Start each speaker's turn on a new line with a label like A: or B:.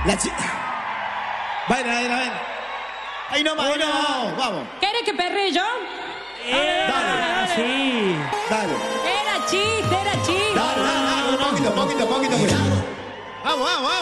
A: La chica. Baila. Ahí nomás, vamos.
B: ¿Querés que perre yo?
A: Dale.
C: Sí.
A: Dale.
B: Era chiste.
A: Dale. Poquito. Vamos.